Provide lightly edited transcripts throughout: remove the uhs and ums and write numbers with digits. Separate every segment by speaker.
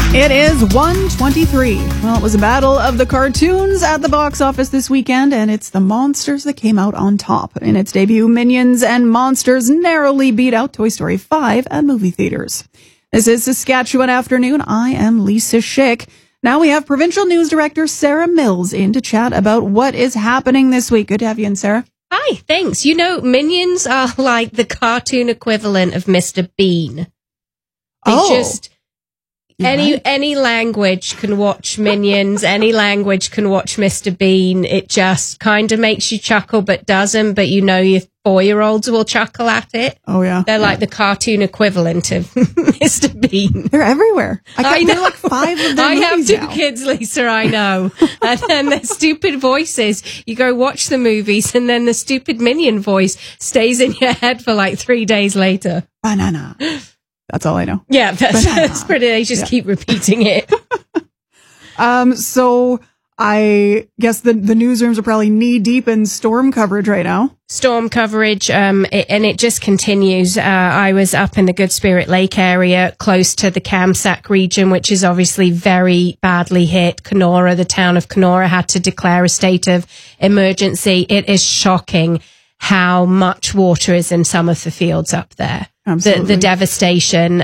Speaker 1: It is 1:23. Well, it was a battle of the cartoons at the box office this weekend, and it's the Monsters that came out on top. In its debut, Minions and Monsters narrowly beat out Toy Story 5 at movie theaters. This is Saskatchewan Afternoon. I am Lisa Schick. Now we have Provincial News Director Sarah Mills in to chat about what is happening this week. Good to have you in, Sarah.
Speaker 2: Hi, thanks. You know, Minions are like the cartoon equivalent of Mr. Bean. Any language can watch Minions, any language can watch Mr. Bean. It just kind of makes you chuckle, but doesn't. But you know your 4-year-olds will chuckle at it.
Speaker 1: Oh, yeah.
Speaker 2: They're like the cartoon equivalent of Mr. Bean.
Speaker 1: They're everywhere. I know. There are like 5 of them.
Speaker 2: I have 2 kids, Lisa, I know. And then their stupid voices. You go watch the movies, and then the stupid Minion voice stays in your head for like 3 days later.
Speaker 1: Banana. That's all I know.
Speaker 2: Yeah, that's pretty. They just keep repeating it.
Speaker 1: So I guess the newsrooms are probably knee deep in storm coverage right now.
Speaker 2: Storm coverage, and it just continues. I was up in the Good Spirit Lake area, close to the Kamsack region, which is obviously very badly hit. Kenora, the town of Kenora, had to declare a state of emergency. It is shocking how much water is in some of the fields up there. The devastation.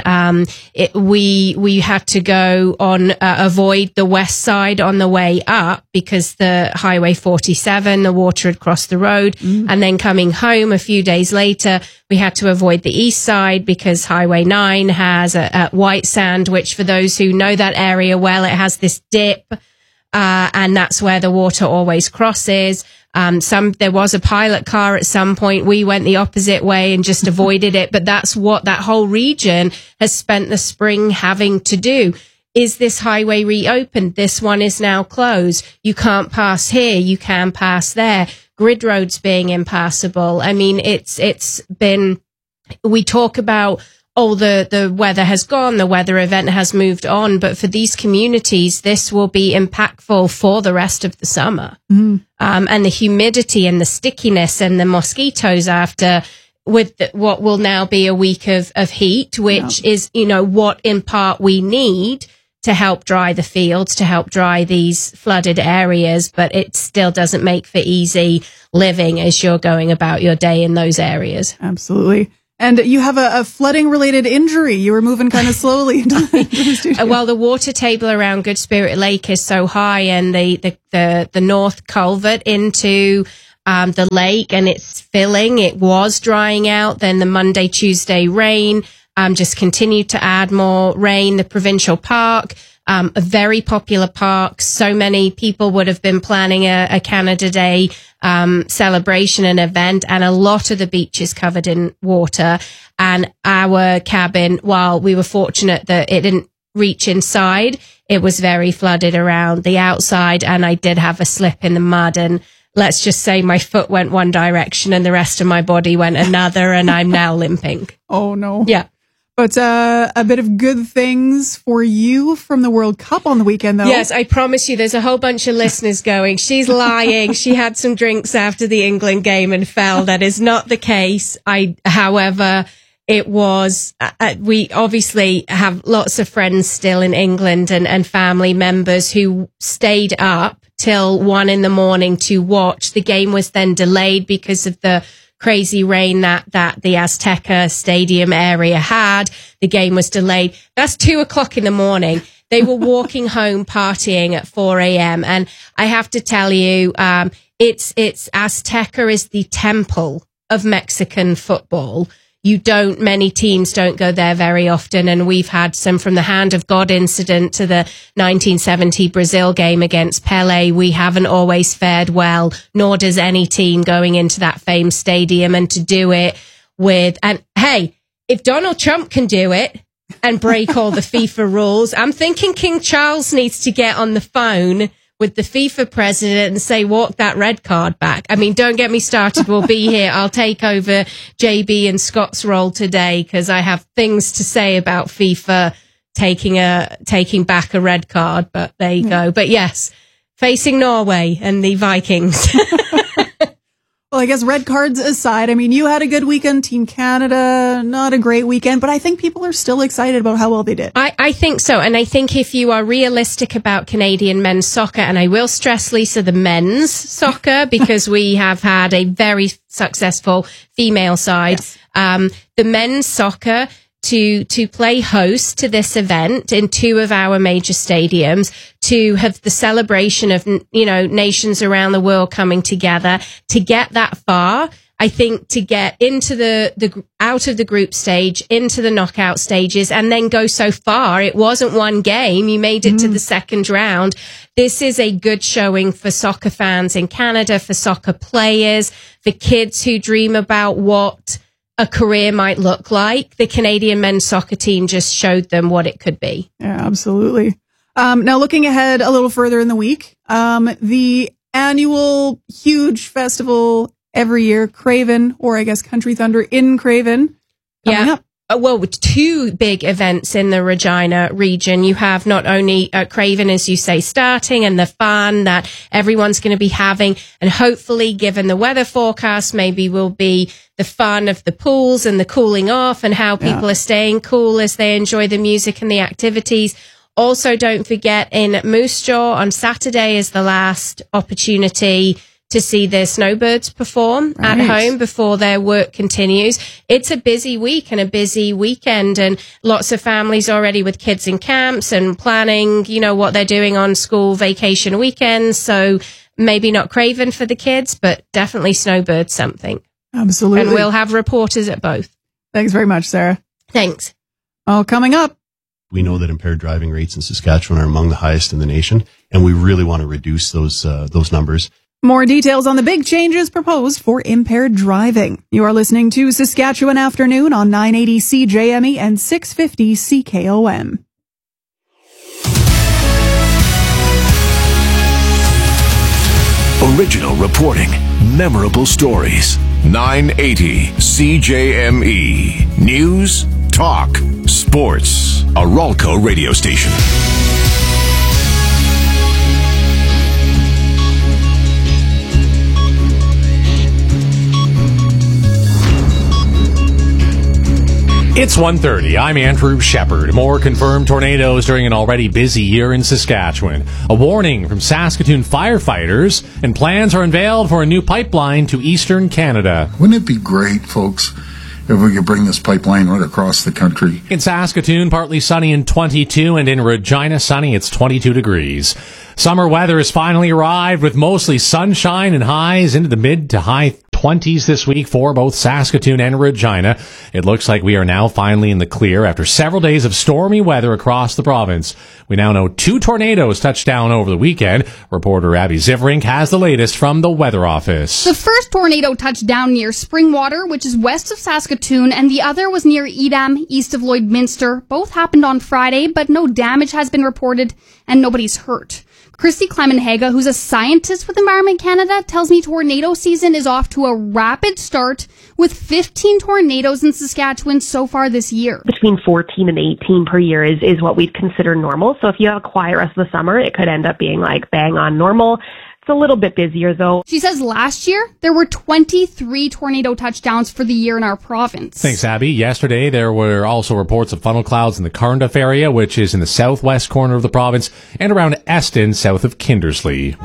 Speaker 2: We had to go on, avoid the west side on the way up because the Highway 47, the water had crossed the road. And then coming home a few days later, we had to avoid the east side because Highway 9 has a white sand, which for those who know that area well, it has this dip. And that's where the water always crosses. There was a pilot car at some point. We went the opposite way and just avoided it. But that's what that whole region has spent the spring having to do. Is this highway reopened? This one is now closed. You can't pass here. You can pass there. Grid roads being impassable. I mean, it's been, we talk about, oh, the weather has gone, the weather event has moved on. But for these communities, this will be impactful for the rest of the summer. And the humidity and the stickiness and the mosquitoes after with what will now be a week of heat, which is, you know, what in part we need to help dry the fields, to help dry these flooded areas. But it still doesn't make for easy living as you're going about your day in those areas.
Speaker 1: Absolutely. And you have a flooding-related injury. You were moving kind of slowly into the studio.
Speaker 2: Well, the water table around Good Spirit Lake is so high, and the north culvert into the lake, and it's filling. It was drying out. Then the Monday, Tuesday rain just continued to add more rain. The provincial park, a very popular park. So many people would have been planning a Canada Day celebration and event, and a lot of the beach is covered in water. And our cabin, while we were fortunate that it didn't reach inside, it was very flooded around the outside, and I did have a slip in the mud, and let's just say my foot went one direction and the rest of my body went another, and I'm now limping.
Speaker 1: Oh no.
Speaker 2: Yeah.
Speaker 1: But a bit of good things for you from the World Cup on the weekend, though.
Speaker 2: Yes, I promise you, there's a whole bunch of listeners going, she's lying. She had some drinks after the England game and fell. That is not the case. However, it was, we obviously have lots of friends still in England and family members who stayed up till 1 a.m. to watch. The game was then delayed because of the crazy rain that the Azteca Stadium area had. The game was delayed. That's 2:00 a.m. They were walking home partying at 4 a.m. And I have to tell you, it's Azteca is the temple of Mexican football. Many teams don't go there very often. And we've had some from the Hand of God incident to the 1970 Brazil game against Pele. We haven't always fared well, nor does any team going into that famed stadium. And to do it and hey, if Donald Trump can do it and break all the FIFA rules, I'm thinking King Charles needs to get on the phone with the FIFA president and say, walk that red card back. I mean, don't get me started. We'll be here. I'll take over JB and Scott's role today because I have things to say about FIFA taking back a red card, but there you go. But yes, facing Norway and the Vikings.
Speaker 1: Well, I guess red cards aside, I mean, you had a good weekend. Team Canada, not a great weekend, but I think people are still excited about how well they did.
Speaker 2: I think so. And I think if you are realistic about Canadian men's soccer, and I will stress, Lisa, the men's soccer, because we have had a very successful female side. Yes. The men's soccer, to play host to this event in two of our major stadiums, to have the celebration of, nations around the world coming together, to get that far. I think to get into the out of the group stage, into the knockout stages, and then go so far. It wasn't one game. You made it to the second round. This is a good showing for soccer fans in Canada, for soccer players, for kids who dream about what a career might look like. The Canadian men's soccer team just showed them what it could be.
Speaker 1: Yeah, absolutely. Now looking ahead a little further in the week, the annual huge festival every year, Craven, or I guess Country Thunder in Craven, coming up.
Speaker 2: Well, with two big events in the Regina region. You have not only Craven, as you say, starting, and the fun that everyone's going to be having, and hopefully, given the weather forecast, maybe will be the fun of the pools and the cooling off and how people are staying cool as they enjoy the music and the activities. Also, don't forget, in Moose Jaw on Saturday is the last opportunity to see the Snowbirds perform at home before their work continues. It's a busy week and a busy weekend, and lots of families already with kids in camps and planning, what they're doing on school vacation weekends. So maybe not Craven for the kids, but definitely Snowbirds something.
Speaker 1: Absolutely.
Speaker 2: And we'll have reporters at both.
Speaker 1: Thanks very much, Sarah.
Speaker 2: Thanks.
Speaker 1: Well, coming up.
Speaker 3: We know that impaired driving rates in Saskatchewan are among the highest in the nation, and we really want to reduce those numbers.
Speaker 1: More details on the big changes proposed for impaired driving. You are listening to Saskatchewan Afternoon on 980 CJME and 650 CKOM.
Speaker 4: Original reporting, memorable stories. 980 CJME. News, talk, sports. A Ralco radio station.
Speaker 5: It's 1:30. I'm Andrew Shepard. More confirmed tornadoes during an already busy year in Saskatchewan. A warning from Saskatoon firefighters, and plans are unveiled for a new pipeline to eastern Canada.
Speaker 6: Wouldn't it be great, folks, if we could bring this pipeline right across the country?
Speaker 5: In Saskatoon, partly sunny and 22, and in Regina, sunny, it's 22 degrees. Summer weather has finally arrived with mostly sunshine and highs into the mid to high 20s this week for both Saskatoon and Regina. It looks like we are now finally in the clear after several days of stormy weather across the province. We now know 2 tornadoes touched down over the weekend. Reporter Abby Zivrink has the latest from the Weather Office.
Speaker 7: The first tornado touched down near Springwater, which is west of Saskatoon, and the other was near Edam, east of Lloydminster. Both happened on Friday, but no damage has been reported and nobody's hurt. Christy Clemenhaga, who's a scientist with Environment Canada, tells me tornado season is off to a rapid start with 15 tornadoes in Saskatchewan so far this year.
Speaker 8: Between 14 and 18 per year is what we'd consider normal. So if you have a quiet rest of the summer, it could end up being like bang on normal. It's a little bit busier, though.
Speaker 7: She says last year, there were 23 tornado touchdowns for the year in our province.
Speaker 5: Thanks, Abby. Yesterday, there were also reports of funnel clouds in the Carnduff area, which is in the southwest corner of the province, and around Eston, south of Kindersley.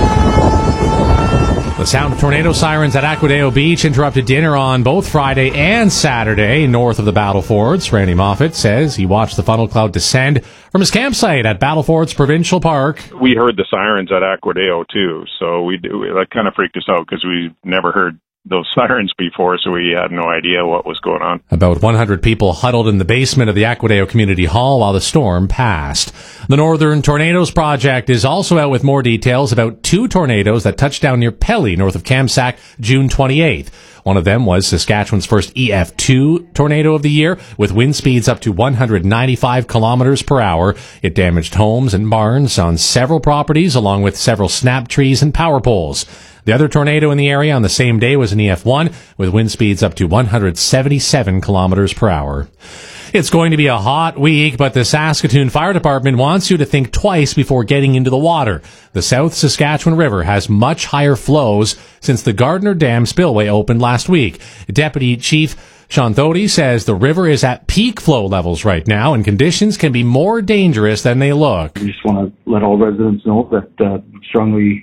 Speaker 5: The sound of tornado sirens at Aquadeo Beach interrupted dinner on both Friday and Saturday north of the Battlefords. Randy Moffat says he watched the funnel cloud descend from his campsite at Battlefords Provincial Park.
Speaker 9: We heard the sirens at Aquadeo too, so that kind of freaked us out because we never heard those sirens before, so we had no idea what was going on.
Speaker 5: About 100 people huddled in the basement of the Aquadeo Community Hall while the storm passed. The Northern Tornadoes Project is also out with more details about 2 tornadoes that touched down near Pelly, north of Kamsack, June 28th. One of them was Saskatchewan's first EF2 tornado of the year, with wind speeds up to 195 kilometers per hour. It damaged homes and barns on several properties, along with several snap trees and power poles. The other tornado in the area on the same day was an EF1, with wind speeds up to 177 kilometers per hour. It's going to be a hot week, but the Saskatoon Fire Department wants you to think twice before getting into the water. The South Saskatchewan River has much higher flows since the Gardner Dam spillway opened last week. Deputy Chief Sean Thody says the river is at peak flow levels right now and conditions can be more dangerous than they look.
Speaker 10: We just want to let all residents know that strongly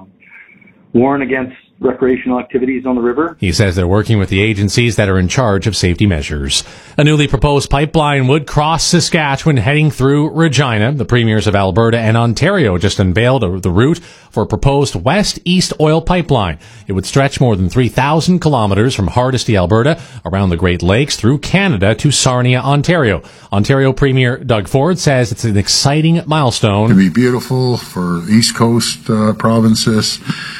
Speaker 10: warn against recreational activities on the river.
Speaker 5: He says they're working with the agencies that are in charge of safety measures. A newly proposed pipeline would cross Saskatchewan heading through Regina. The premiers of Alberta and Ontario just unveiled the route for a proposed west-east oil pipeline. It would stretch more than 3,000 kilometers from Hardisty, Alberta, around the Great Lakes through Canada to Sarnia, Ontario. Ontario Premier Doug Ford says it's an exciting milestone.
Speaker 6: It'd be beautiful for East Coast provinces.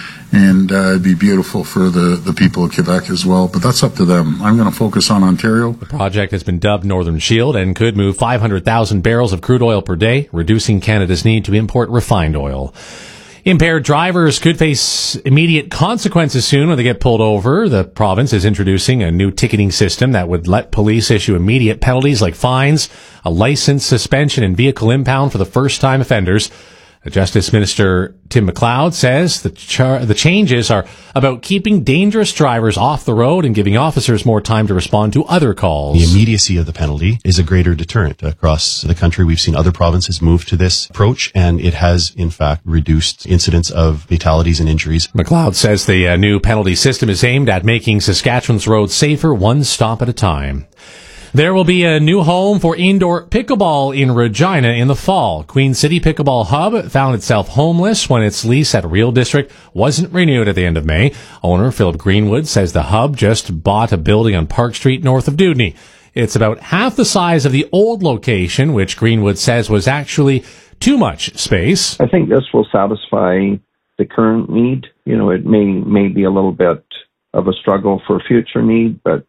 Speaker 6: And it'd be beautiful for the people of Quebec as well. But that's up to them. I'm going to focus on Ontario.
Speaker 5: The project has been dubbed Northern Shield and could move 500,000 barrels of crude oil per day, reducing Canada's need to import refined oil. Impaired drivers could face immediate consequences soon when they get pulled over. The province is introducing a new ticketing system that would let police issue immediate penalties like fines, a license suspension, and vehicle impound for the first-time offenders. Justice Minister Tim McLeod says the changes are about keeping dangerous drivers off the road and giving officers more time to respond to other calls.
Speaker 3: The immediacy of the penalty is a greater deterrent. Across the country, we've seen other provinces move to this approach, and it has, in fact, reduced incidents of fatalities and injuries.
Speaker 5: McLeod says the new penalty system is aimed at making Saskatchewan's roads safer one stop at a time. There will be a new home for indoor pickleball in Regina in the fall. Queen City Pickleball Hub found itself homeless when its lease at Real District wasn't renewed at the end of May. Owner Philip Greenwood says the hub just bought a building on Park Street north of Dewdney. It's about half the size of the old location, which Greenwood says was actually too much space.
Speaker 10: I think this will satisfy the current need. You know, it may be a little bit of a struggle for future need, but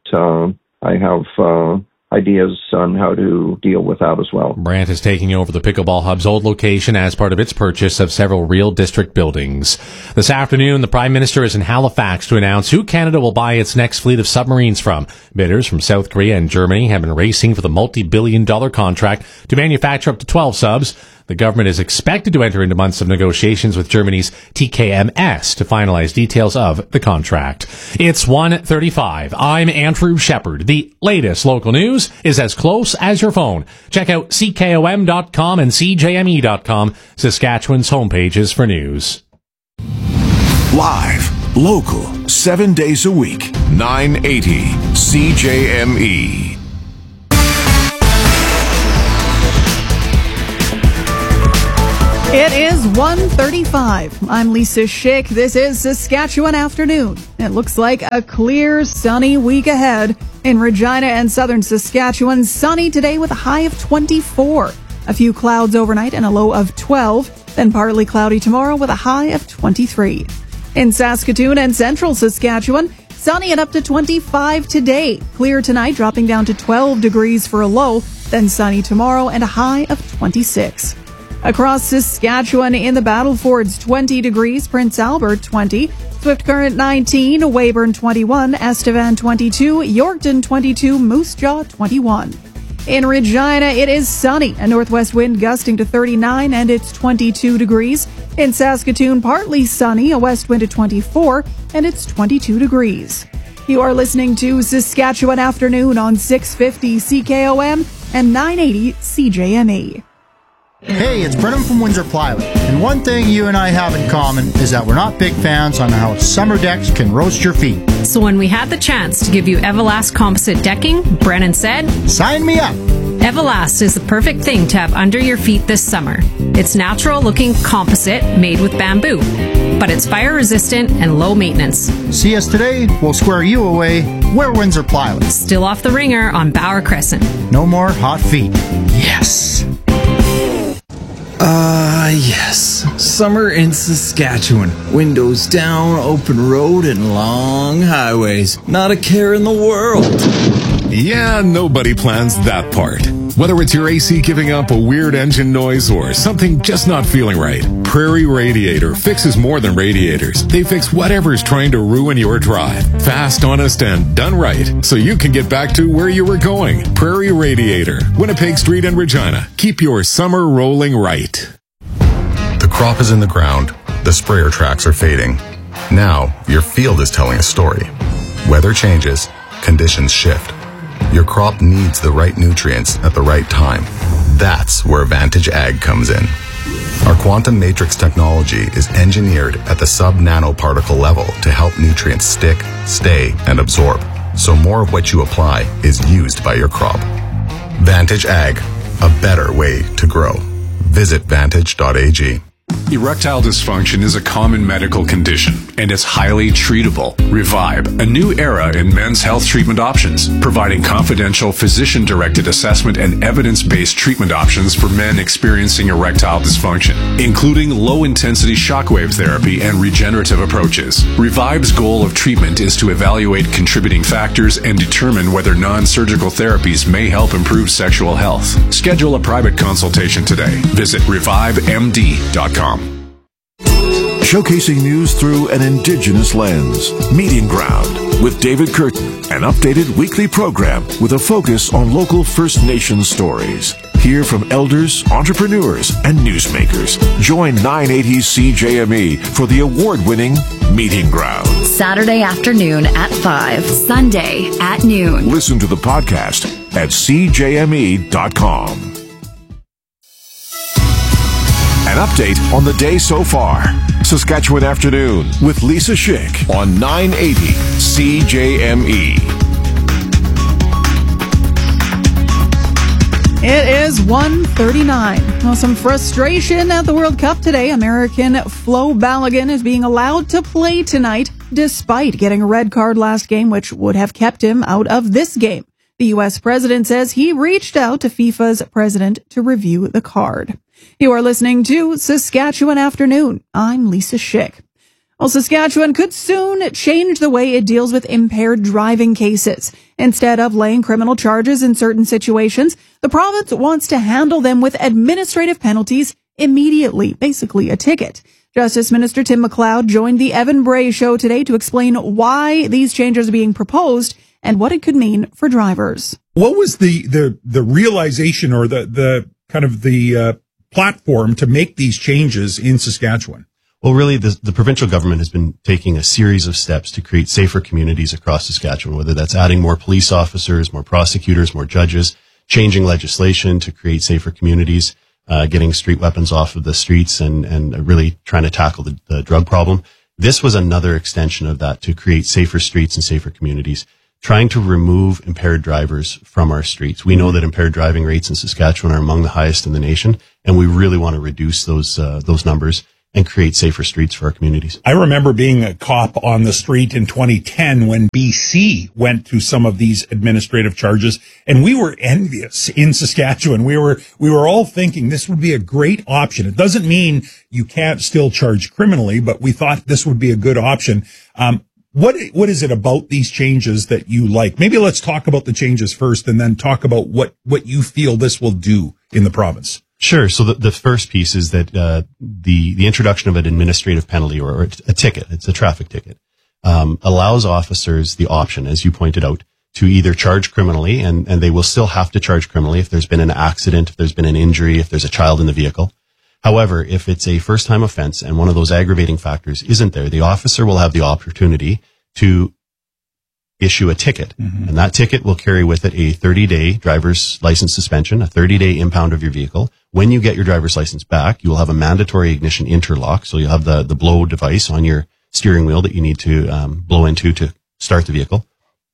Speaker 10: I have ideas on how to deal with that as well.
Speaker 5: Brandt is taking over the Pickleball Hub's old location as part of its purchase of several Real District buildings. This afternoon, the Prime Minister is in Halifax to announce who Canada will buy its next fleet of submarines from. Bidders from South Korea and Germany have been racing for the multi-billion-dollar contract to manufacture up to 12 subs. The government is expected to enter into months of negotiations with Germany's TKMS to finalize details of the contract. It's 1:35. I'm Andrew Shepard. The latest local news is as close as your phone. Check out CKOM.com and CJME.com, Saskatchewan's homepages for news.
Speaker 4: Live, local, 7 days a week, 980 CJME.
Speaker 1: It is 1:35. I'm Lisa Schick. This is Saskatchewan Afternoon. It looks like a clear, sunny week ahead. In Regina and southern Saskatchewan, sunny today with a high of 24. A few clouds overnight and a low of 12. Then partly cloudy tomorrow with a high of 23. In Saskatoon and central Saskatchewan, sunny and up to 25 today. Clear tonight, dropping down to 12 degrees for a low. Then sunny tomorrow and a high of 26. Across Saskatchewan in the Battlefords, 20 degrees, Prince Albert 20, Swift Current 19, Weyburn 21, Estevan 22, Yorkton 22, Moose Jaw 21. In Regina, it is sunny, a northwest wind gusting to 39 and it's 22 degrees. In Saskatoon, partly sunny, a west wind at 24 and it's 22 degrees. You are listening to Saskatchewan Afternoon on 650 CKOM and 980 CJME.
Speaker 11: Hey, it's Brennan from Windsor Plywood, and one thing you and I have in common is that we're not big fans on how summer decks can roast your feet.
Speaker 12: So when we had the chance to give you Everlast composite decking, Brennan said,
Speaker 11: "Sign me up!"
Speaker 12: Everlast is the perfect thing to have under your feet this summer. It's natural-looking composite made with bamboo, but it's fire-resistant and low maintenance.
Speaker 11: See us today, we'll square you away. We're Windsor Plywood.
Speaker 12: Still off the ringer on Bauer Crescent.
Speaker 11: No more hot feet. Yes!
Speaker 13: Yes. Summer in Saskatchewan. Windows down, open road, and long highways. Not a care in the world.
Speaker 4: Yeah, nobody plans that part.
Speaker 14: Whether it's your AC giving up a weird engine noise or something just not feeling right, Prairie Radiator fixes more than radiators. They fix whatever's trying to ruin your drive. Fast, honest, and done right, so you can get back to where you were going. Prairie Radiator, Winnipeg Street in Regina. Keep your summer rolling right.
Speaker 15: The crop is in the ground. The sprayer tracks are fading. Now, your field is telling a story. Weather changes, conditions shift. Your crop needs the right nutrients at the right time. That's where Vantage Ag comes in. Our quantum matrix technology is engineered at the sub-nanoparticle level to help nutrients stick, stay, and absorb, so more of what you apply is used by your crop. Vantage Ag, a better way to grow. Visit vantage.ag.
Speaker 16: Erectile dysfunction is a common medical condition, and it's highly treatable. Revive, a new era in men's health treatment options, providing confidential physician-directed assessment and evidence-based treatment options for men experiencing erectile dysfunction, including low-intensity shockwave therapy and regenerative approaches. Revive's goal of treatment is to evaluate contributing factors and determine whether non-surgical therapies may help improve sexual health. Schedule a private consultation today. Visit revivemd.com.
Speaker 4: Showcasing news through an Indigenous lens. Meeting Ground with David Curtin, an updated weekly program with a focus on local First Nations stories. Hear from elders, entrepreneurs, and newsmakers. Join 980 CJME for the award-winning Meeting Ground.
Speaker 17: Saturday afternoon at 5, Sunday at noon.
Speaker 4: Listen to the podcast at cjme.com. An update on the day so far. Saskatchewan Afternoon with Lisa Schick on 980 CJME.
Speaker 1: It is 1:39. Well, some frustration at the World Cup today. American Flo Balogun is being allowed to play tonight despite getting a red card last game, which would have kept him out of this game. The U.S. president says he reached out to FIFA's president to review the card. You are listening to Saskatchewan Afternoon. I'm Lisa Schick. Well, Saskatchewan could soon change the way it deals with impaired driving cases. Instead of laying criminal charges in certain situations, the province wants to handle them with administrative penalties immediately, basically a ticket. Justice Minister Tim MacLeod joined the Evan Bray Show today to explain why these changes are being proposed and what it could mean for drivers.
Speaker 18: What was the realization or the kind of the platform to make these changes in Saskatchewan?
Speaker 3: Well, really, the provincial government has been taking a series of steps to create safer communities across Saskatchewan, whether that's adding more police officers, more prosecutors, more judges, changing legislation to create safer communities, getting street weapons off of the streets, and really trying to tackle the drug problem. This was another extension of that to create safer streets and safer communities, trying to remove impaired drivers from our streets. We know that impaired driving rates in Saskatchewan are among the highest in the nation, and we really want to reduce those numbers and create safer streets for our communities.
Speaker 18: I remember being a cop on the street in 2010 when BC went through some of these administrative charges, and we were envious in Saskatchewan. We were all thinking this would be a great option. It doesn't mean you can't still charge criminally, but we thought this would be a good option. What is it about these changes that you like? Maybe let's talk about the changes first and then talk about what you feel this will do in the province.
Speaker 3: Sure. So the first piece is that the introduction of an administrative penalty or a ticket, it's a traffic ticket, allows officers the option, as you pointed out, to either charge criminally, and they will still have to charge criminally if there's been an accident, if there's been an injury, if there's a child in the vehicle. However, if it's a first-time offense and one of those aggravating factors isn't there, the officer will have the opportunity to issue a ticket. Mm-hmm. And that ticket will carry with it a 30-day driver's license suspension, a 30-day impound of your vehicle. When you get your driver's license back, you will have a mandatory ignition interlock. So you'll have the blow device on your steering wheel that you need to blow into to start the vehicle,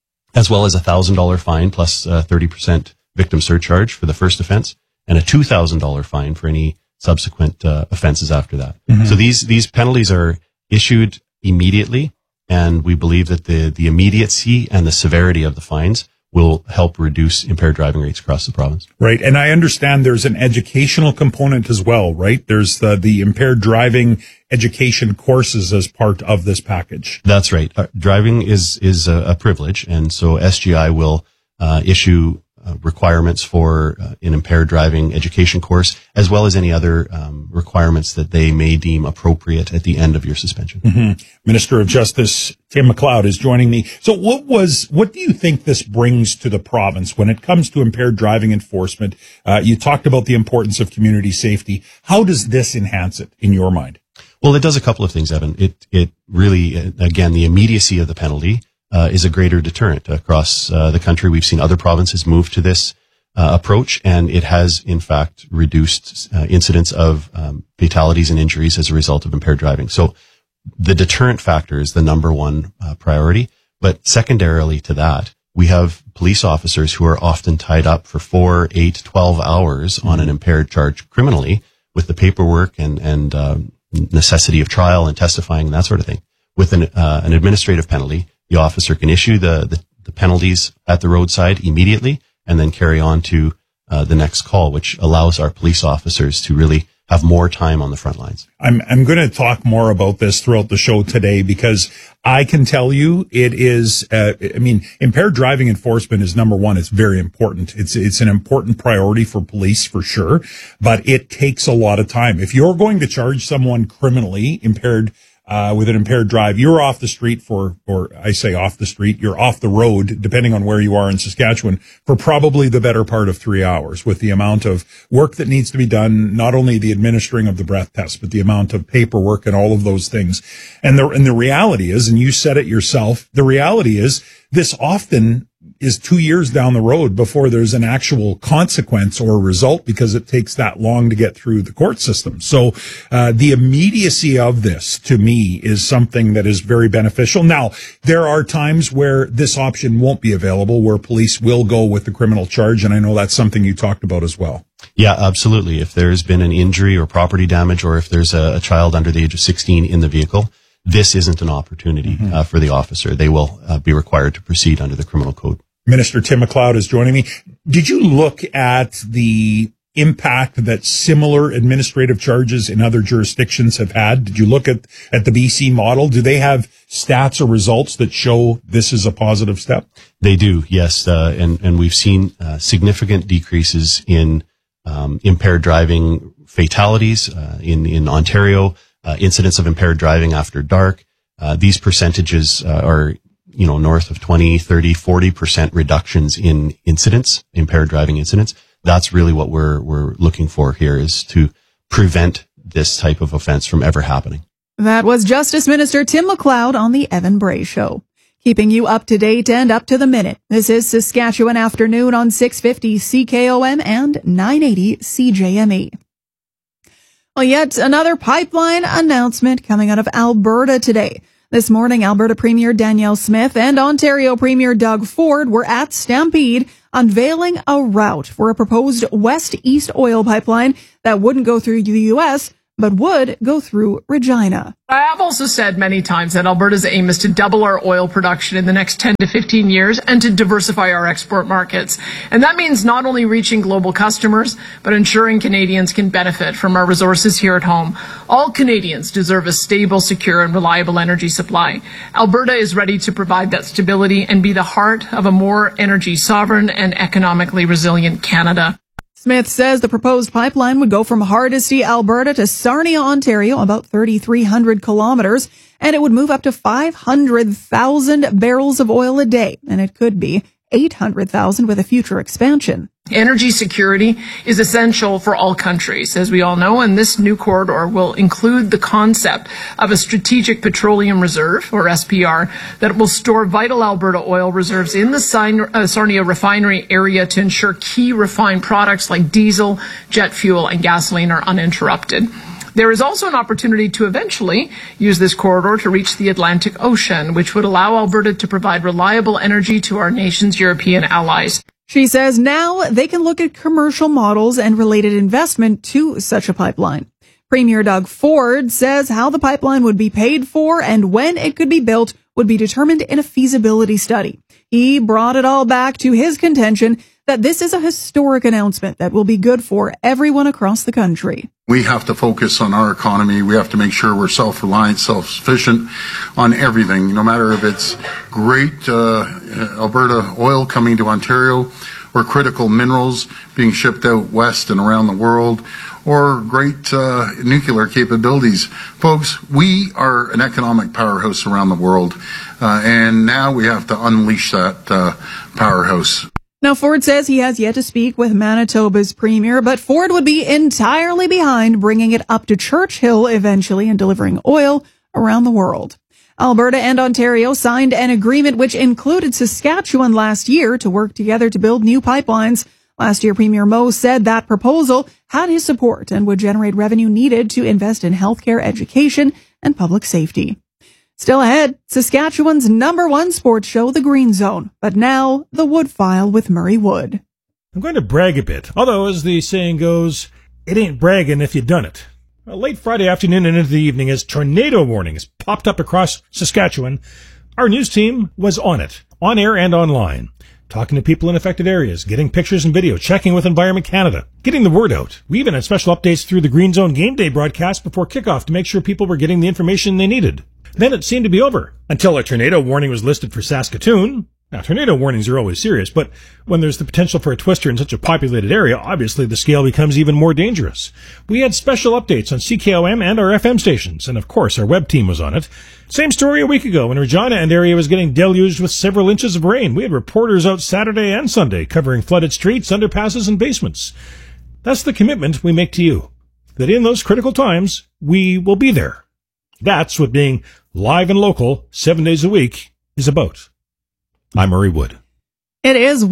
Speaker 3: as well as a $1,000 fine plus 30% victim surcharge for the first offense and a $2,000 fine for any subsequent offenses after that. Mm-hmm. So these penalties are issued immediately, and we believe that the immediacy and the severity of the fines will help reduce impaired driving rates across the province.
Speaker 18: Right. And I understand there's an educational component as well, right? There's the impaired driving education courses as part of this package.
Speaker 3: That's right. Driving is a privilege. And so SGI will issue requirements for an impaired driving education course, as well as any other requirements that they may deem appropriate at the end of your suspension.
Speaker 18: Mm-hmm. Minister of Justice Tim McLeod is joining me. So what do you think this brings to the province when it comes to impaired driving enforcement? You talked about the importance of community safety. How does this enhance it in your mind?
Speaker 3: Well, it does a couple of things, Evan. It really, again, the immediacy of the penalty is a greater deterrent across the country. We've seen other provinces move to this approach, and it has, in fact, reduced incidents of fatalities and injuries as a result of impaired driving. So the deterrent factor is the number one priority. But secondarily to that, we have police officers who are often tied up for 4, 8, 12 hours on an impaired charge criminally with the paperwork and necessity of trial and testifying and that sort of thing. With an administrative penalty, the officer can issue the penalties at the roadside immediately and then carry on to the next call, which allows our police officers to really have more time on the front lines.
Speaker 18: I'm going to talk more about this throughout the show today because I can tell you it is, impaired driving enforcement is number one. It's very important. It's an important priority for police for sure, but it takes a lot of time. If you're going to charge someone criminally impaired, with an impaired drive, you're off the street you're off the road, depending on where you are in Saskatchewan, for probably the better part of 3 hours with the amount of work that needs to be done, not only the administering of the breath test, but the amount of paperwork and all of those things. And the reality is, and you said it yourself, the reality is this often is 2 years down the road before there's an actual consequence or result because it takes that long to get through the court system. So the immediacy of this, to me, is something that is very beneficial. Now, there are times where this option won't be available, where police will go with the criminal charge, and I know that's something you talked about as well.
Speaker 3: Yeah, absolutely. If there's been an injury or property damage, or if there's a child under the age of 16 in the vehicle, this isn't an opportunity for the officer. They will be required to proceed under the criminal code.
Speaker 18: Minister Tim McLeod is joining me. Did you look at the impact that similar administrative charges in other jurisdictions have had? Did you look at the BC model? Do they have stats or results that show this is a positive step?
Speaker 3: They do, yes. And we've seen significant decreases in impaired driving fatalities in Ontario, incidents of impaired driving after dark. These percentages are north of 20, 30, 40% reductions in incidents, impaired driving incidents. That's really what we're looking for here, is to prevent this type of offense from ever happening.
Speaker 1: That was Justice Minister Tim McLeod on the Evan Bray Show. Keeping you up to date and up to the minute. This is Saskatchewan Afternoon on 650 CKOM and 980 CJME. Well, yet another pipeline announcement coming out of Alberta today. This morning, Alberta Premier Danielle Smith and Ontario Premier Doug Ford were at Stampede unveiling a route for a proposed west-east oil pipeline that wouldn't go through the U.S., but would go through Regina.
Speaker 19: I have also said many times that Alberta's aim is to double our oil production in the next 10 to 15 years and to diversify our export markets. And that means not only reaching global customers, but ensuring Canadians can benefit from our resources here at home. All Canadians deserve a stable, secure, and reliable energy supply. Alberta is ready to provide that stability and be the heart of a more energy sovereign and economically resilient Canada.
Speaker 1: Smith says the proposed pipeline would go from Hardisty, Alberta to Sarnia, Ontario, about 3,300 kilometers, and it would move up to 500,000 barrels of oil a day, and it could be 800,000 with a future expansion.
Speaker 19: Energy security is essential for all countries, as we all know, and this new corridor will include the concept of a strategic petroleum reserve, or SPR, that will store vital Alberta oil reserves in the Sarnia refinery area to ensure key refined products like diesel, jet fuel, and gasoline are uninterrupted. There is also an opportunity to eventually use this corridor to reach the Atlantic Ocean, which would allow Alberta to provide reliable energy to our nation's European allies.
Speaker 1: She says now they can look at commercial models and related investment to such a pipeline. Premier Doug Ford says how the pipeline would be paid for and when it could be built would be determined in a feasibility study. He brought it all back to his contention that this is a historic announcement that will be good for everyone across the country.
Speaker 6: We have to focus on our economy. We have to make sure we're self-reliant, self-sufficient on everything, no matter if it's great Alberta oil coming to Ontario or critical minerals being shipped out west and around the world, or great nuclear capabilities. Folks, we are an economic powerhouse around the world, and now we have to unleash that powerhouse.
Speaker 1: Now, Ford says he has yet to speak with Manitoba's premier, but Ford would be entirely behind bringing it up to Churchill eventually and delivering oil around the world. Alberta and Ontario signed an agreement which included Saskatchewan last year to work together to build new pipelines. Last year, Premier Moe said that proposal had his support and would generate revenue needed to invest in healthcare, education, and public safety. Still ahead, Saskatchewan's #1 sports show, The Green Zone, but now the Wood File with Murray Wood.
Speaker 20: I'm going to brag a bit, although, as the saying goes, it ain't bragging if you done it. Well, late Friday afternoon and into the evening, as tornado warnings popped up across Saskatchewan, our news team was on it, on air and online, talking to people in affected areas, getting pictures and video, checking with Environment Canada, getting the word out. We even had special updates through the Green Zone Game Day broadcast before kickoff to make sure people were getting the information they needed. Then it seemed to be over, until a tornado warning was listed for Saskatoon. Now, tornado warnings are always serious, but when there's the potential for a twister in such a populated area, obviously the scale becomes even more dangerous. We had special updates on CKOM and our FM stations, and of course our web team was on it. Same story a week ago when Regina and area was getting deluged with several inches of rain. We had reporters out Saturday and Sunday covering flooded streets, underpasses, and basements. That's the commitment we make to you, that in those critical times, we will be there. That's what being live and local 7 days a week is about. I'm Murray Wood.
Speaker 1: It is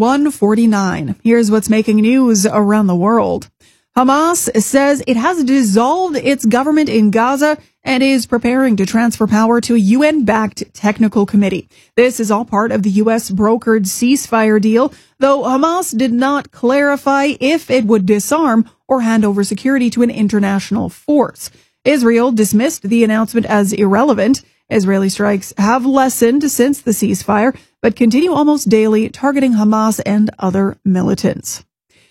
Speaker 1: 1:49. Here's what's making news around the world. Hamas says it has dissolved its government in Gaza and is preparing to transfer power to a UN-backed technical committee. This is all part of the U.S. brokered ceasefire deal, though Hamas did not clarify if it would disarm or hand over security to an international force. Israel dismissed the announcement as irrelevant. Israeli strikes have lessened since the ceasefire, but continue almost daily, targeting Hamas and other militants.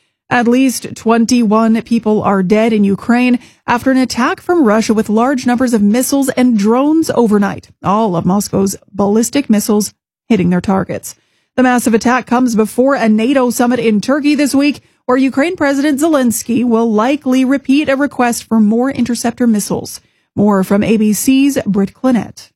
Speaker 1: At least 21 people are dead in Ukraine after an attack from Russia with large numbers of missiles and drones overnight, all of Moscow's ballistic missiles hitting their targets. The massive attack comes before a NATO summit in Turkey this week, where Ukraine President Zelensky will likely repeat a request for more interceptor missiles. More from ABC's Britt Clinette.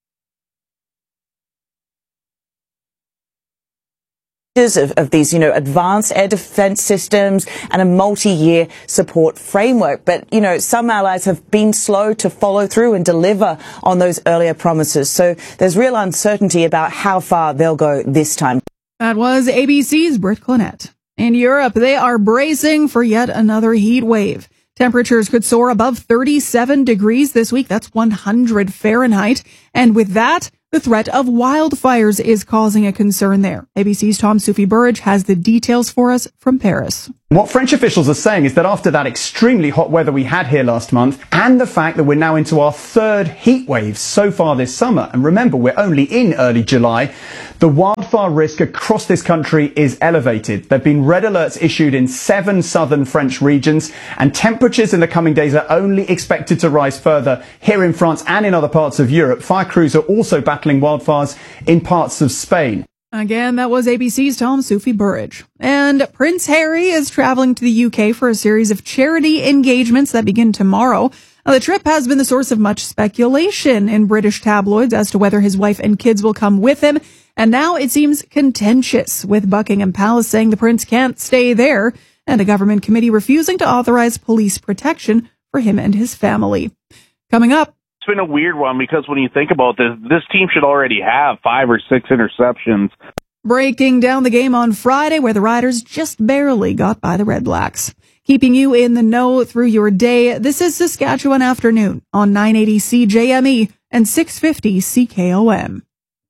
Speaker 21: Of these, advanced air defense systems and a multi-year support framework. But, some allies have been slow to follow through and deliver on those earlier promises. So there's real uncertainty about how far they'll go this time.
Speaker 1: That was ABC's Britt Clinette. In Europe, they are bracing for yet another heat wave. Temperatures could soar above 37 degrees this week. That's 100 Fahrenheit. And with that, the threat of wildfires is causing a concern there. ABC's Tom Soufi Burridge has the details for us from Paris.
Speaker 22: What French officials are saying is that after that extremely hot weather we had here last month, and the fact that we're now into our third heat wave so far this summer, and remember, we're only in early July, the wildfire risk across this country is elevated. There have been red alerts issued in 7 southern French regions, and temperatures in the coming days are only expected to rise further here in France and in other parts of Europe. Fire crews are also battling wildfires in parts of Spain.
Speaker 1: Again, that was ABC's Tom Soufi Burridge. And Prince Harry is traveling to the UK for a series of charity engagements that begin tomorrow. Now, the trip has been the source of much speculation in British tabloids as to whether his wife and kids will come with him. And now it seems contentious, with Buckingham Palace saying the prince can't stay there and a government committee refusing to authorize police protection for him and his family. Coming up.
Speaker 23: It's been a weird one because when you think about this team should already have 5 or 6 interceptions.
Speaker 1: Breaking down the game on Friday, where the Riders just barely got by the Red Blacks. Keeping you in the know through your day, this is Saskatchewan Afternoon on 980 CJME and 650 CKOM.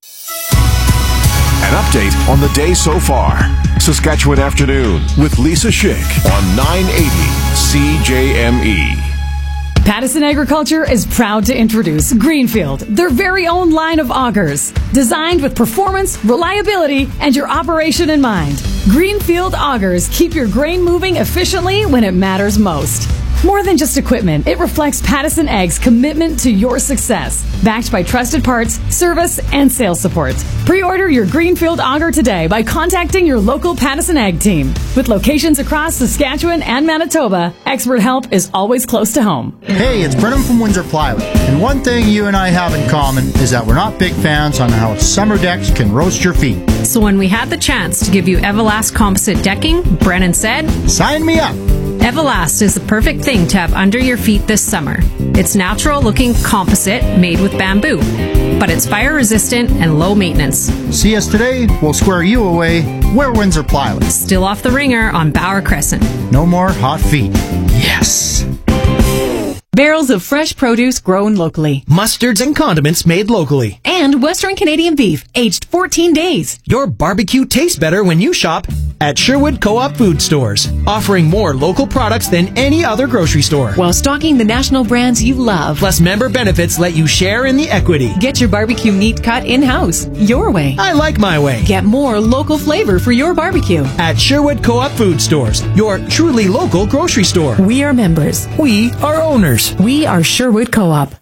Speaker 4: An update on the day so far. Saskatchewan Afternoon with Lisa Schick on 980 CJME.
Speaker 24: Pattison Agriculture is proud to introduce Greenfield, their very own line of augers, designed with performance, reliability, and your operation in mind. Greenfield augers keep your grain moving efficiently when it matters most. More than just equipment, it reflects Pattison Ag's commitment to your success. Backed by trusted parts, service, and sales support. Pre-order your Greenfield auger today by contacting your local Pattison Ag team. With locations across Saskatchewan and Manitoba, expert help is always close to home.
Speaker 11: Hey, it's Brennan from Windsor Plywood. And one thing you and I have in common is that we're not big fans on how summer decks can roast your feet.
Speaker 12: So when we had the chance to give you Everlast composite decking, Brennan said,
Speaker 11: "Sign me up."
Speaker 12: Everlast is the perfect thing to have under your feet this summer. It's natural-looking composite made with bamboo, but it's fire-resistant and low maintenance.
Speaker 11: See us today, we'll square you away. We're Windsor Plywood.
Speaker 12: Still off the ringer on Bauer Crescent.
Speaker 11: No more hot feet. Yes.
Speaker 2: Barrels of fresh produce grown locally.
Speaker 7: Mustards and condiments made locally.
Speaker 2: And Western Canadian beef, aged 14 days.
Speaker 7: Your barbecue tastes better when you shop at Sherwood Co-op Food Stores, offering more local products than any other grocery store.
Speaker 2: While stocking the national brands you love.
Speaker 7: Plus member benefits let you share in the equity.
Speaker 2: Get your barbecue meat cut in-house, your way.
Speaker 7: I like my way.
Speaker 2: Get more local flavor for your barbecue.
Speaker 7: At Sherwood Co-op Food Stores, your truly local grocery store.
Speaker 2: We are members.
Speaker 7: We are owners.
Speaker 2: We are Sherwood Co-op.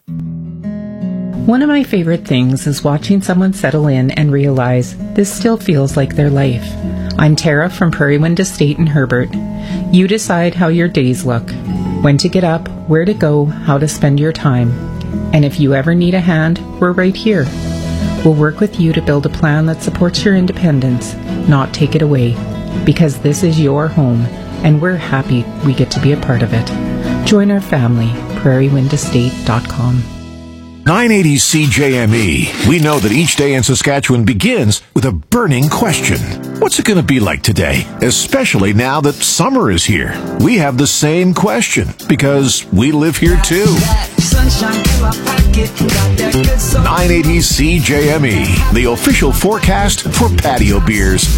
Speaker 8: One of my favorite things is watching someone settle in and realize this still feels like their life. I'm Tara from Prairie Wind Estate in Herbert. You decide how your days look, when to get up, where to go, how to spend your time. And if you ever need a hand, we're right here. We'll work with you to build a plan that supports your independence, not take it away. Because this is your home, and we're happy we get to be a part of it. Join our family, prairiewindestate.com.
Speaker 4: 980 CJME. We know that each day in Saskatchewan begins with a burning question. What's it going to be like today? Especially now that summer is here. We have the same question because we live here too. 980 CJME, the official forecast for patio beers.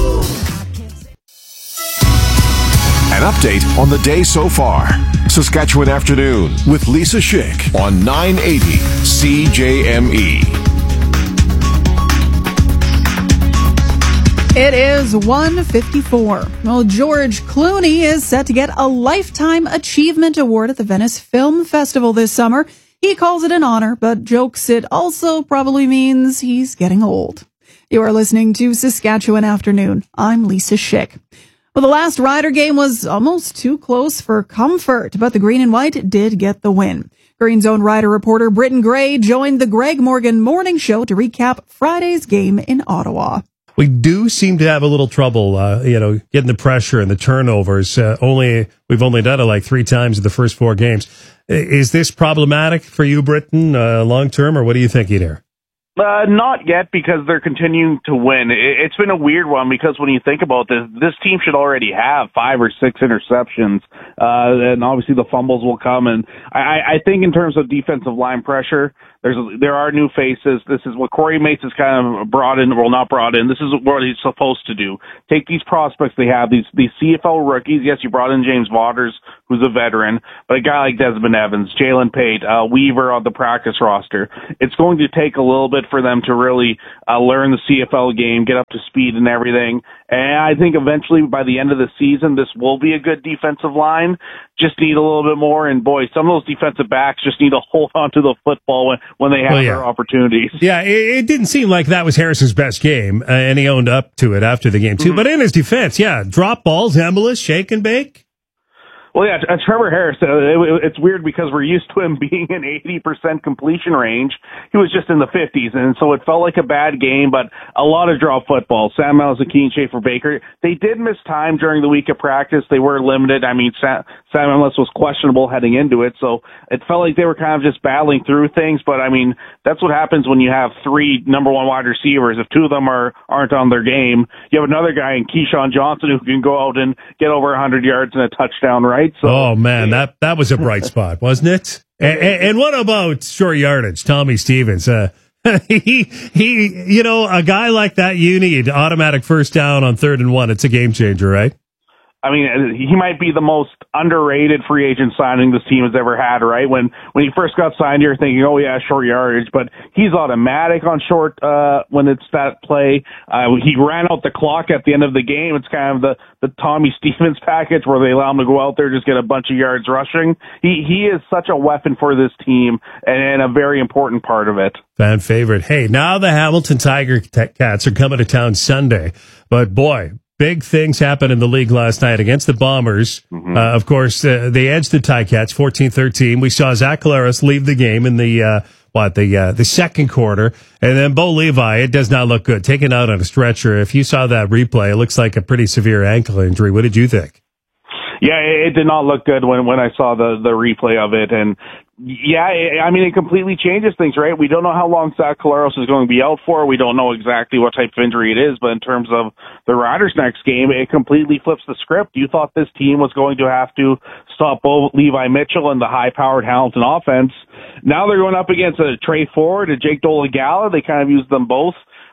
Speaker 4: An update on the day so far. Saskatchewan Afternoon with Lisa Schick on 980 CJME.
Speaker 1: It is 1:54. Well, George Clooney is set to get a Lifetime Achievement Award at the Venice Film Festival this summer. He calls it an honor, but jokes it also probably means he's getting old. You are listening to Saskatchewan Afternoon. I'm Lisa Schick. Well, the last Rider game was almost too close for comfort, but the Green and White did get the win. Green Zone Rider reporter Britton Gray joined the Greg Morgan Morning Show to recap Friday's game in Ottawa.
Speaker 9: We do seem to have a little trouble, getting the pressure and the turnovers. We've only done it like 3 times in the first 4 games. Is this problematic for you, Britton, long term, or what are you thinking here?
Speaker 23: Not yet, because they're continuing to win. It's been a weird one, because when you think about this team should already have 5 or 6 interceptions, and obviously the fumbles will come. And I think in terms of defensive line pressure, there are new faces. This is what Corey Mates has kind of brought in, well, not brought in. This is what he's supposed to do. Take these prospects they have, these CFL rookies. Yes, you brought in James Waters, who's a veteran, but a guy like Desmond Evans, Jalen Pate, Weaver on the practice roster. It's going to take a little bit for them to really learn the CFL game, get up to speed and everything. And I think eventually by the end of the season, this will be a good defensive line. Just need a little bit more. And boy, some of those defensive backs just need to hold on to the football when they have their opportunities.
Speaker 9: Yeah, it didn't seem like that was Harrison's best game, and he owned up to it after the game too. Mm-hmm. But in his defense, drop balls, Embolus, shake and bake.
Speaker 23: Well, yeah, Trevor Harris, it's weird because we're used to him being in 80% completion range. He was just in the 50s, and so it felt like a bad game, but a lot of drop football. Sam Malzahn, Schaefer Baker, they did miss time during the week of practice. They were limited. I mean, Sam Ellis was questionable heading into it, so it felt like they were kind of just battling through things, but I mean, that's what happens when you have 3 number 1 wide receivers. If 2 of them aren't on their game, you have another guy in Keyshawn Johnson who can go out and get over 100 yards and a touchdown, right? So,
Speaker 9: oh man, that was a bright spot, wasn't it? And what about short yardage, Tommy Stevens? He, a guy like that, you need automatic first down on 3rd and 1. It's a game changer, right?
Speaker 23: I mean, he might be the most underrated free agent signing this team has ever had, right? When he first got signed, you're thinking, oh yeah, short yardage, but he's automatic on short, when it's that play. He ran out the clock at the end of the game. It's kind of the Tommy Stevens package where they allow him to go out there, just get a bunch of yards rushing. He is such a weapon for this team and a very important part of it.
Speaker 9: Fan favorite. Hey, now the Hamilton Tiger Cats are coming to town Sunday, but boy, big things happened in the league last night against the Bombers. Of course, they edged the Ticats 14-13. We saw Zach Collaros leave the game in the second quarter. And then Bo Levi, it does not look good. Taken out on a stretcher. If you saw that replay, it looks like a pretty severe ankle injury. What did you think?
Speaker 23: Yeah, it did not look good when I saw the replay of it. And yeah, I mean, it completely changes things, right? We don't know how long Zach Collaros is going to be out for. We don't know exactly what type of injury it is, but in terms of the Riders' next game, it completely flips the script. You thought this team was going to have to stop Bo Levi Mitchell and the high-powered Hamilton offense. Now they're going up against a Trey Ford, a Jake Dolegala. They kind of used them both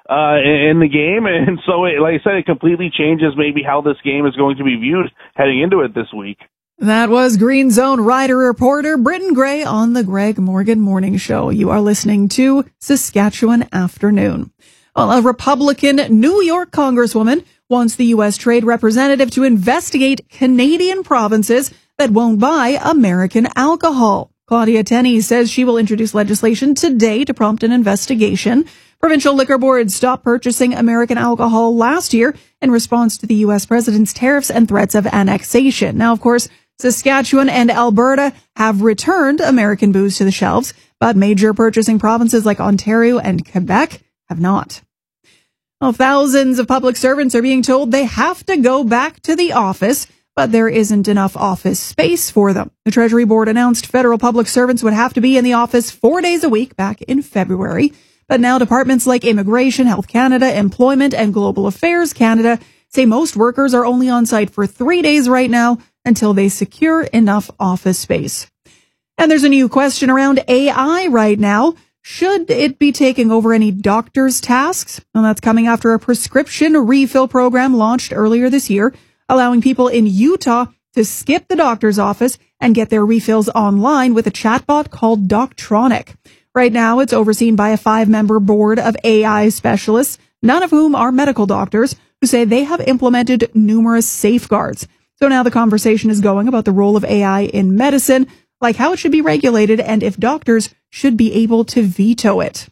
Speaker 23: in the game, and so like I said, it completely changes maybe how this game is going to be viewed heading into it this week.
Speaker 1: That was Green Zone Rider reporter Britton Gray on the Greg Morgan Morning Show. You are listening to Saskatchewan Afternoon. Well, a Republican New York Congresswoman wants the U.S. Trade Representative to investigate Canadian provinces that won't buy American alcohol. Claudia Tenney says she will introduce legislation today to prompt an investigation. Provincial liquor boards stopped purchasing American alcohol last year in response to the U.S. president's tariffs and threats of annexation. Now, of course, Saskatchewan and Alberta have returned American booze to the shelves, but major purchasing provinces like Ontario and Quebec have not. Well, thousands of public servants are being told they have to go back to the office, but there isn't enough office space for them. The Treasury Board announced federal public servants would have to be in the office 4 days a week back in February. But now departments like Immigration, Health Canada, Employment, and Global Affairs Canada say most workers are only on site for 3 days right now until they secure enough office space. And there's a new question around AI right now. Should it be taking over any doctors' tasks? Well, that's coming after a prescription refill program launched earlier this year, allowing people in Utah to skip the doctor's office and get their refills online with a chatbot called Doctronic. Right now, it's overseen by a 5-member board of AI specialists, none of whom are medical doctors, who say they have implemented numerous safeguards. So now the conversation is going about the role of AI in medicine, like how it should be regulated and if doctors should be able to veto it.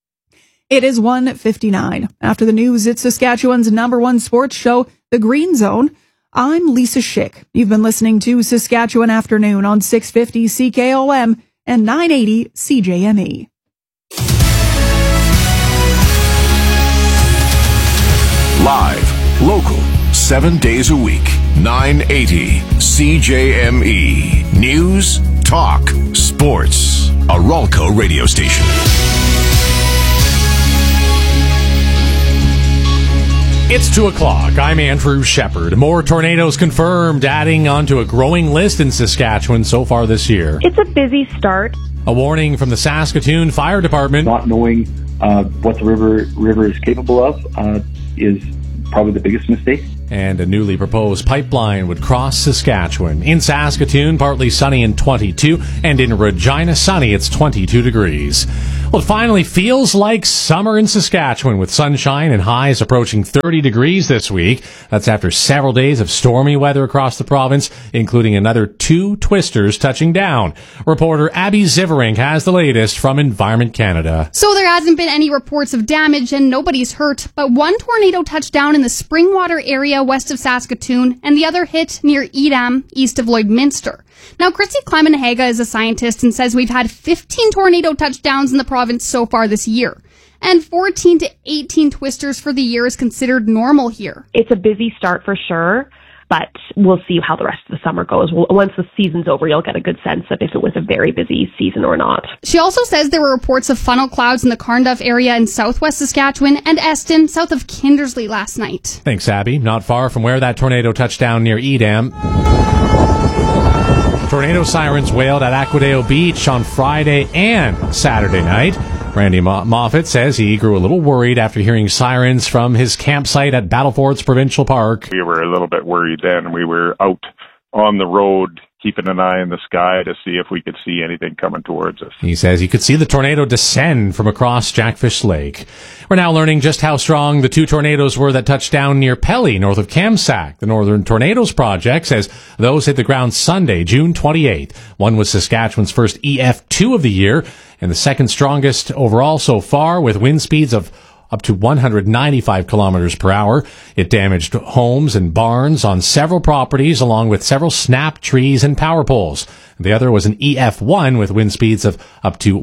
Speaker 1: It is 1:59. After the news, it's Saskatchewan's #1 sports show, The Green Zone. I'm Lisa Schick. You've been listening to Saskatchewan Afternoon on 650 CKOM and 980 CJME.
Speaker 4: Live, local, 7 days a week, 980 CJME. News, talk, sports. A Ralco radio station.
Speaker 5: It's 2 o'clock. I'm Andrew Shepard. More tornadoes confirmed, adding onto a growing list in Saskatchewan so far this year.
Speaker 10: It's a busy start.
Speaker 5: A warning from the Saskatoon Fire Department.
Speaker 13: Not knowing what the river is capable of is probably the biggest mistake.
Speaker 5: And a newly proposed pipeline would cross Saskatchewan. In Saskatoon, partly sunny and 22, and in Regina, sunny, it's 22 degrees. Well, it finally feels like summer in Saskatchewan, with sunshine and highs approaching 30 degrees this week. That's after several days of stormy weather across the province, including another 2 twisters touching down. Reporter Abby Ziverink has the latest from Environment Canada.
Speaker 14: So there hasn't been any reports of damage and nobody's hurt, but one tornado touched down in the Springwater area west of Saskatoon, and the other hit near Edam, east of Lloydminster. Now, Christy Kleiman-Haga is a scientist and says we've had 15 tornado touchdowns in the province so far this year. And 14 to 18 twisters for the year is considered normal here.
Speaker 10: It's a busy start for sure, but we'll see how the rest of the summer goes. Once the season's over, you'll get a good sense of if it was a very busy season or not.
Speaker 14: She also says there were reports of funnel clouds in the Carnduff area in southwest Saskatchewan and Eston, south of Kindersley last night.
Speaker 5: Thanks, Abby. Not far from where that tornado touched down near Edam. Tornado sirens wailed at Aquadale Beach on Friday and Saturday night. Randy Moffat says he grew a little worried after hearing sirens from his campsite at Battlefords Provincial Park.
Speaker 15: We were a little bit worried then. We were out on the road, keeping an eye in the sky to see if we could see anything coming towards us.
Speaker 5: He says he could see the tornado descend from across Jackfish Lake. We're now learning just how strong the 2 tornadoes were that touched down near Pelly, north of Kamsack. The Northern Tornadoes Project says those hit the ground Sunday, June 28th. One was Saskatchewan's first EF2 of the year, and the second strongest overall so far, with wind speeds of up to 195 kilometers per hour. It damaged homes and barns on several properties, along with several snap trees and power poles. The other was an EF1 with wind speeds of up to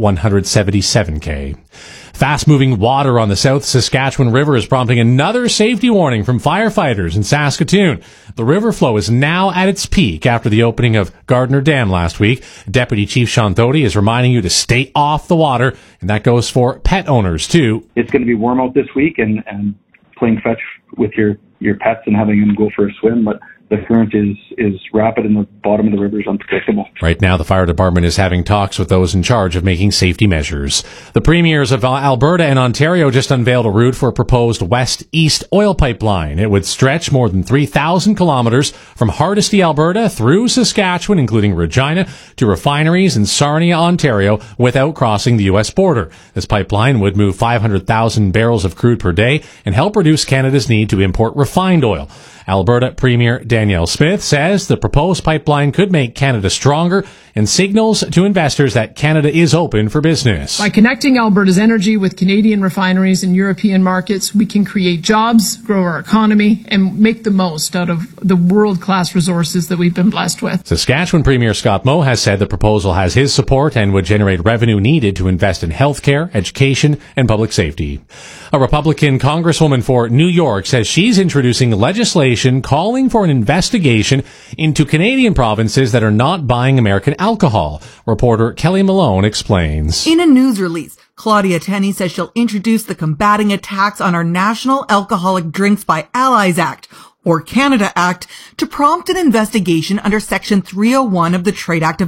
Speaker 5: 177 km. Fast-moving water on the South Saskatchewan River is prompting another safety warning from firefighters in Saskatoon. The river flow is now at its peak after the opening of Gardner Dam last week. Deputy Chief Sean Thody is reminding you to stay off the water, and that goes for pet owners too.
Speaker 13: It's going to be warm out this week, and playing fetch with your pets and having them go for a swim, but the current is rapid and the bottom of the river is unpredictable.
Speaker 5: Right now, the fire department is having talks with those in charge of making safety measures. The premiers of Alberta and Ontario just unveiled a route for a proposed west-east oil pipeline. It would stretch more than 3,000 kilometers from Hardisty, Alberta, through Saskatchewan, including Regina, to refineries in Sarnia, Ontario, without crossing the U.S. border. This pipeline would move 500,000 barrels of crude per day and help reduce Canada's need to import refined oil. Alberta Premier Danielle Smith says the proposed pipeline could make Canada stronger and signals to investors that Canada is open for business.
Speaker 19: By connecting Alberta's energy with Canadian refineries and European markets, we can create jobs, grow our economy, and make the most out of the world-class resources that we've been blessed with.
Speaker 5: Saskatchewan Premier Scott Moe has said the proposal has his support and would generate revenue needed to invest in healthcare, education, and public safety. A Republican congresswoman for New York says she's introducing legislation calling for an investigation into Canadian provinces that are not buying American alcohol. Reporter Kelly Malone explains.
Speaker 16: In a news release, Claudia Tenney says she'll introduce the Combating Attacks on Our National Alcoholic Drinks by Allies Act, or Canada Act, to prompt an investigation under Section 301 of the Trade Act of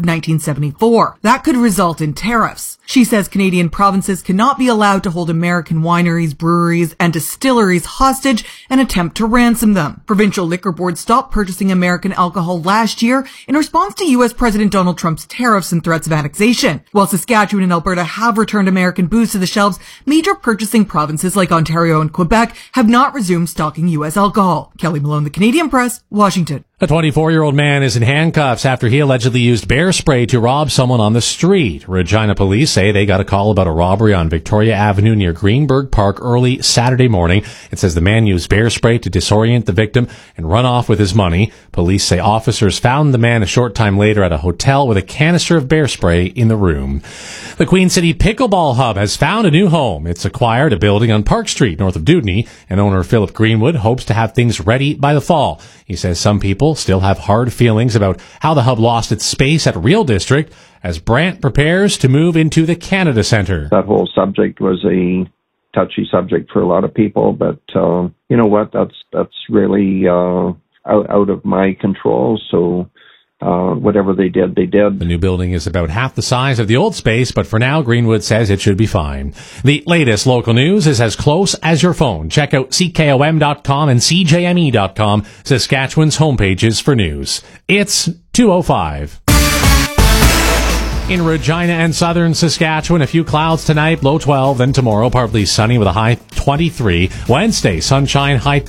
Speaker 16: 1974. That could result in tariffs. She says Canadian provinces cannot be allowed to hold American wineries, breweries, and distilleries hostage and attempt to ransom them. Provincial liquor boards stopped purchasing American alcohol last year in response to U.S. President Donald Trump's tariffs and threats of annexation. While Saskatchewan and Alberta have returned American booze to the shelves, major purchasing provinces like Ontario and Quebec have not resumed stocking U.S. alcohol. Kelly Malone, The Canadian Press, Washington.
Speaker 5: A 24-year-old man is in handcuffs after he allegedly used bear spray to rob someone on the street. Regina police say they got a call about a robbery on Victoria Avenue near Greenberg Park early Saturday morning. It says the man used bear spray to disorient the victim and run off with his money. Police say officers found the man a short time later at a hotel with a canister of bear spray in the room. The Queen City Pickleball Hub has found a new home. It's acquired a building on Park Street north of Dewdney, and owner Philip Greenwood hopes to have things ready by the fall. He says some people still have hard feelings about how the hub lost its space at Real District as Brant prepares to move into the Canada Centre.
Speaker 17: That whole subject was a touchy subject for a lot of people, but you know what? That's really out of my control. So whatever they did, they did.
Speaker 5: The new building is about half the size of the old space, but for now, Greenwood says it should be fine. The latest local news is as close as your phone. Check out CKOM.com and CJME.com, Saskatchewan's homepages for news. It's 2:05. In Regina and southern Saskatchewan, a few clouds tonight, low 12, then tomorrow partly sunny with a high 23. Wednesday, sunshine, high